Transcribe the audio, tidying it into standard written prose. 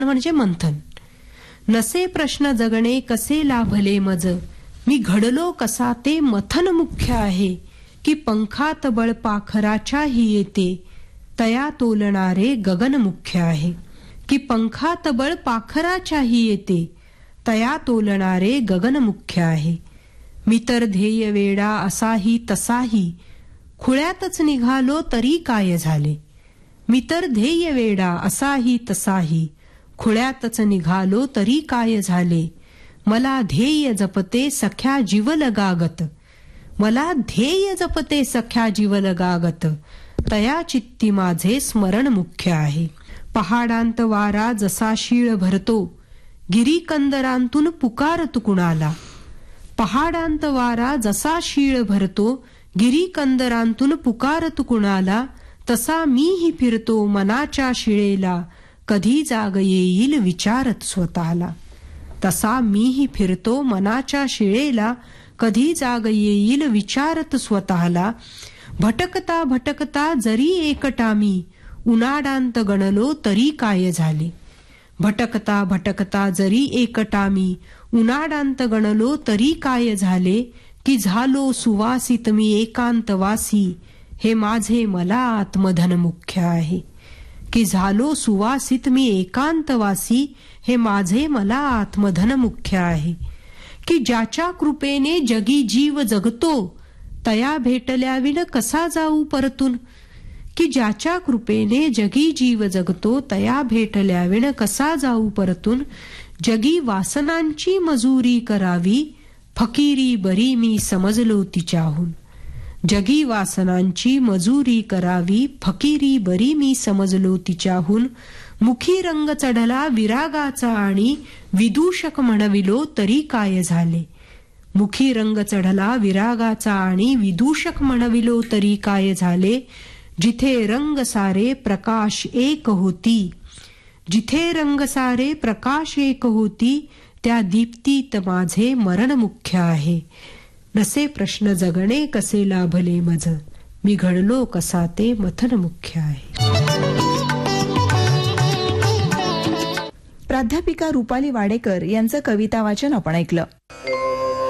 म्हणजे मंथन. नसे प्रश्न जगणे कसे लाभले मज, मी घडलो कसा ते मथन मुख्य आहे. की पंखात बळ पाखराच्याही येते, तया तोलणारे गगन मुख्य आहे. की पंखात बळ पाखराच्याही येते, तया तोलणारे गगन मुख्य आहे. मी तर ध्येय वेडा असाही तसाही, खुळ्यातच निघालो तरी काय झाले. मी तर ध्येय वेडा असाही तसाही, खुळ्यातच निघालो तरी काय झाले. मला ध्येय जपते सख्या जीव लगागत, मला ध्येय जपते सख्या जीव लगागत, तया चित्ती माझे स्मरण मुख्य आहे. पहाडांत वारा जसा शीळ भरतो, गिरीकंदरांतून पुकारत कुणाला. पहाडांत वारा जसा शीळ भरतो, गिरीकंदरांतून पुकारत कुणाला. तसा मीही फिरतो मनाच्या शिळेला, कधी जाग येईल विचारत स्वतःला. तसा मीही फिरतो मनाच्या शिळेला, कधी जाग येईल विचारत स्वतःला. भटकता भटकता जरी एकटा मी, उनाडांत गणलो तरी काय झाले. भटकता भटकता जरी एकटा मी, उनाडांत गणलो तरी काय झाले. की झालो सुवासित मी एकांतवासी, हे माझे मला आत्मधन मुख्य आहे. की झालो सुवासित मी एकांतवासी, हे माझे मला आत्मधन मुख्य आहे. की ज्याच्या कृपेने जगी जीव जगतो, तया भेटल्याविण कसा जाऊ परतून. की ज्याच्या कृपेने जगी जीव जगतो, तया भेटल्याविण कसा जाऊ परतून. जगी वासनांची मजुरी करावी, फकीरी बरी मी समजलो तिच्याहून. जगी वासनांची मजुरी करावी, फकीरी बरी मी समजलो तिच्याहून. मुखी रंग चढला विरागाचा आणि, विदूषक म्हणविलो तरी काय झाले. मुखी रंग चढला विरागाचा आणि, विदूषक म्हणविलो तरी काय झाले. जिथे रंग सारे प्रकाश एक होती, जिथे रंग सारे प्रकाश एक होती, त्या दीप्तीत माझे मरण मुख्य आहे. नसे प्रश्न जगणे कसे लाभले मज, मी घडलो कसा ते मथन मुख्य आहे. प्राध्यापिका रुपाली वाडेकर यांचं कविता वाचन आपण ऐकलं.